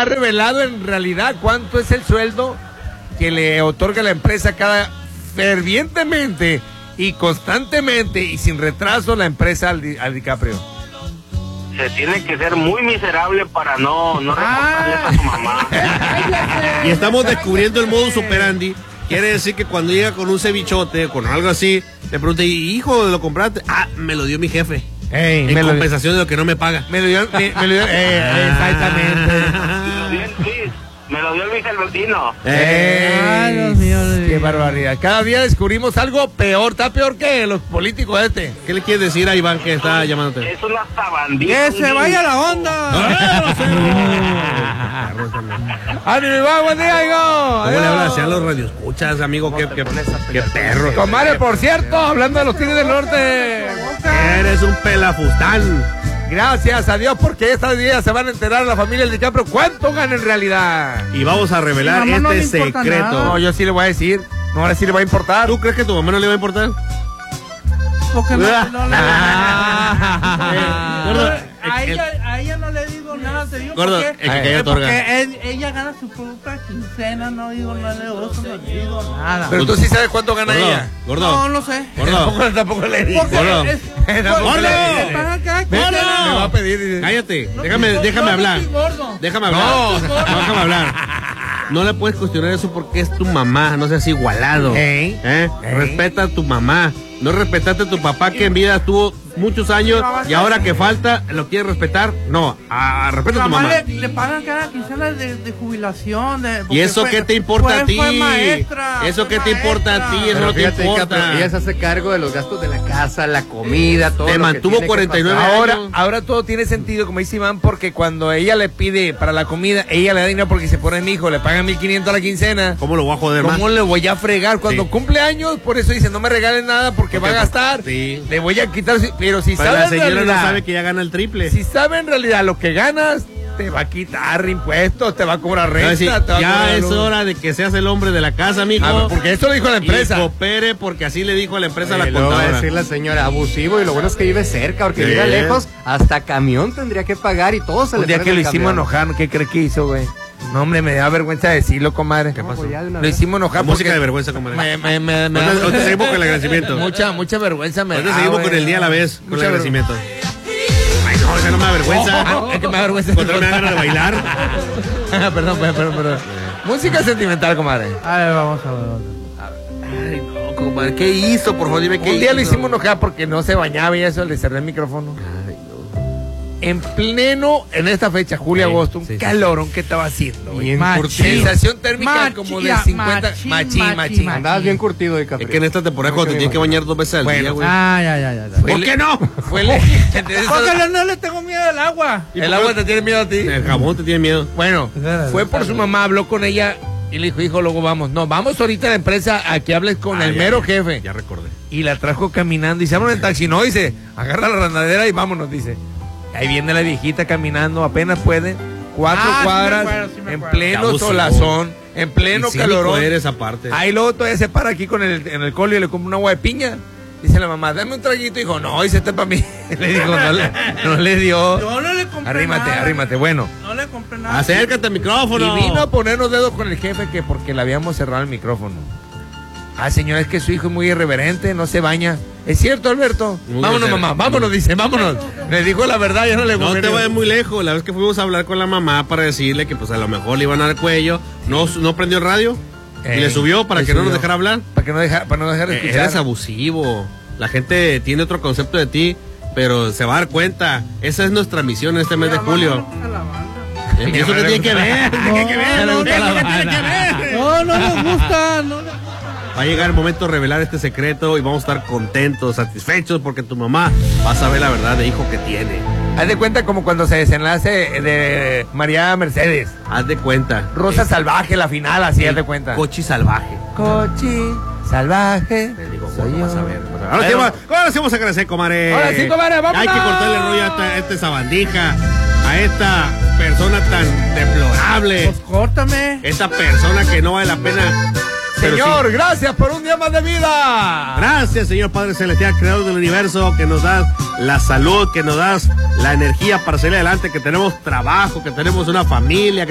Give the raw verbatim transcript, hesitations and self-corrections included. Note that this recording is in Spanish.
ha revelado en realidad cuánto es el sueldo que le otorga la empresa cada fervientemente y constantemente y sin retraso la empresa al, Di, al DiCaprio. Se tiene que ser muy miserable para no, no reportarle a su mamá. Y estamos descubriendo el modus operandi. Quiere decir que cuando llega con un cevichote, con algo así, le pregunta, hijo, ¿lo compraste? Ah, me lo dio mi jefe. Ey, en me compensación lo, de lo que no me paga. Me lo dio, me, me lo dio eh, exactamente. Me lo dio Luis Albertino. Eh, Ay, Dios mío, qué barbaridad. Cada día descubrimos algo peor. Está peor que los políticos este. ¿Qué le quieres decir a Iván que está llamándote? Es una sabandita. ¡Que se vaya la onda! ¡Ánimo, Iván! ¡Buen día, hijo! ¿Cómo le hablas a los radioescuchas, amigo? ¡Qué, qué, qué perro! Comadre, por cierto, hablando de los Tigres del Norte. Eres un pelafustán. Gracias a Dios, porque esta día se van a enterar la familia del DiCaprio cuánto gana en realidad. Y vamos a revelar no, este no secreto. Nada. No, yo sí le voy a decir. No, ahora sí le va a importar. ¿Tú crees que a tu mamá no le va a importar? Porque no, no le... Gordo, a, ella, a ella no le digo nada, te digo Gordo, porque, el que calla otorga. porque él, ella gana su propia quincena, no digo nada de negocio, no digo nada. Pero tú sí sabes cuánto gana Gordo, ella. Gordo. No, no sé. Gordo. Tampoco, tampoco le digo. Gordo. Es, Gordo. gordo. Me va a pedir. Cállate, No, déjame, no, déjame no, hablar. no soy gordo. Déjame hablar. No. No, déjame hablar. No le puedes cuestionar eso porque es tu mamá, no seas igualado. Ey. ¿Eh? Ey. Respeta a tu mamá. No respetaste a tu papá que en vida tuvo muchos años y ahora que falta lo quieres respetar. No, a, respeta a tu mamá. Le, le pagan cada quincena de, de jubilación. De, ¿Y eso fue, qué te importa fue, a ti? Fue maestra, ¿Eso fue qué te importa a ti? Eso Pero no te fíjate, importa. Capri, ella se hace cargo de los gastos de la casa, la comida, todo. Te lo mantuvo que tiene cuarenta y nueve que pasar. Ahora, años. ahora todo tiene sentido, como dice Iván, porque cuando ella le pide para la comida, ella le da dinero porque se pone mi hijo, le pagan mil quinientos a la quincena. ¿Cómo lo voy a joder más? ¿Cómo le voy a fregar? Cuando Sí. cumple años, por eso dice, no me regalen nada porque va a gastar. Sí. Le voy a quitar, pero si Pero sabe la en señora realidad, no sabe que ya gana el triple. si sabe en realidad lo que ganas, te va a quitar impuestos, te va a cobrar Te va a renta, decir, te va a ya cobrar es luz. hora de que seas el hombre de la casa, mijo. Ah, porque esto lo dijo la empresa. Y coopere porque así le dijo a la empresa a la Y luego va a contadora. decir la señora, abusivo, y lo bueno es que vive cerca, porque Sí. vive lejos, hasta camión tendría que pagar y todo se Un le día pone que en lo el hicimos camión. enojar, ¿qué cree que hizo, güey? No, hombre, me da vergüenza decirlo, comadre. ¿Qué pasó? Pues ya de una Lo vez. hicimos enojar Música porque de vergüenza, comadre. me, me, me, me Ahorita- da- ahorita seguimos con el agradecimiento. Mucha, mucha vergüenza me Ahorita da, seguimos güey. con el día a la vez, con Mucha el agradecimiento. Ay, no, esa no me da vergüenza. Oh, es que me da vergüenza. Cuando me da ganas de bailar. perdón, perdón, perdón, perdón. Música sentimental, comadre. A ver, vamos a ver. Ay, no, comadre, ¿qué hizo? Por favor, dime qué Un día hizo. lo hicimos enojar porque no se bañaba y eso, le cerré el micrófono. Ay, no. En pleno, en esta fecha, julio, Sí, agosto, un sí, sí. calorón que estaba haciendo, güey. Bien Machín. curtido. Sensación térmica Machín, como de cincuenta. machín, Machín, machín, machín. machín. Andabas bien curtido de café. Es que en esta temporada cuando te tienes que bañar dos veces al Bueno, día, güey. Ah, ya, ya, ya. ya. Fue ¿Por el- qué no? Fue el, entonces, Porque no, no le tengo miedo al agua. el agua te tiene miedo a ti. El jabón te tiene miedo. Bueno, Espérate, fue por su espérate. mamá, habló con ella y le dijo, hijo, luego vamos. No, vamos ahorita a la empresa a que hables con Ah, el ya, mero ya, jefe. Ya recordé. Y la trajo caminando y se abre en el taxi. No, dice, agarra la ranadera y vámonos, dice. Ahí viene la viejita caminando, apenas puede. Cuatro Ah, sí me cuadras, acuerdo, sí me en acuerdo. Qué pleno abusivo. solazón, en pleno Y cínico calorón. eres aparte. Ahí luego todavía se para aquí con el, en el colio y le compra una agua de piña. Dice la mamá, dame un traguito. Dijo, no, dice, este es para mí. Le dijo, no le, no le dio. Yo no le compré Arrímate, nada. arrímate. Bueno. No le compré nada. Acércate al micrófono. Y vino a ponernos dedos con el jefe que porque le habíamos cerrado el micrófono. Ah, señora, es que su hijo es muy irreverente, no se baña. ¿Es cierto, Alberto? Muy vámonos, grosero. mamá, vámonos, dice, vámonos. Le dijo la verdad, ya no le No conviene. te vayas muy lejos. La vez que fuimos a hablar con la mamá para decirle que pues a lo mejor le iban a dar cuello, no, no prendió el radio Ey, y le subió para le que no subió. nos dejara hablar. Para que no deja, para no dejar de Eh, escuchar. Eres abusivo. La gente tiene otro concepto de ti, pero se va a dar cuenta. Esa es nuestra misión en este mes de julio. Eh, ¿Y eso qué tiene que ver? ¿Qué tiene que ver? No, no, ¿Eso no, qué tiene que ver? No, no les gusta, no les gusta. Va a llegar el momento de revelar este secreto y vamos a estar contentos, satisfechos, porque tu mamá va a saber la verdad de hijo que tiene. Haz de cuenta como cuando se desenlace de María Mercedes. Haz de cuenta. Rosa Salvaje, la final, así haz de cuenta. Cochi salvaje. Cochi salvaje. Te digo, soy gordo, yo. vas a ver. vas a ver. Ahora, sí, vamos- ahora sí vamos a agradecer, comadre. Ahora sí, comadre, vámonos. Hay que cortarle el rollo a esta, a esta sabandija, a esta persona tan deplorable, Pues córtame. esta persona que no vale la pena. Pero Señor, sí. gracias por un día más de vida. Gracias, Señor Padre Celestial, Creador del universo, que nos das la salud, que nos das la energía para salir adelante, que tenemos trabajo, que tenemos una familia, que